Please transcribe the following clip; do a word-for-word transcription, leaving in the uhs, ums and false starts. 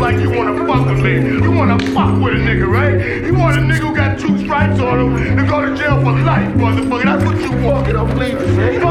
like you wanna fuck with me. You wanna fuck with a nigga, right? You want a nigga who got two stripes on him and go to jail for life, motherfucker. That's what you want. Get up, please, man.